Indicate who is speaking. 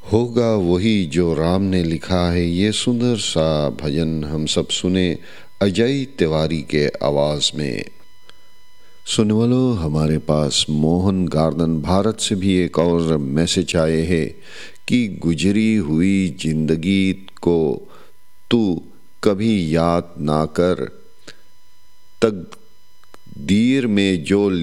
Speaker 1: होगा वही जो राम ने लिखा है। ये सुंदर सा भजन हम सब सुने अजय तिवारी के आवाज़ में। सुनने वालों, हमारे पास मोहन गार्डन भारत से भी एक और मैसेज आए हैं कि गुजरी हुई जिंदगी को तू कभी याद ना कर, तकदीर में जो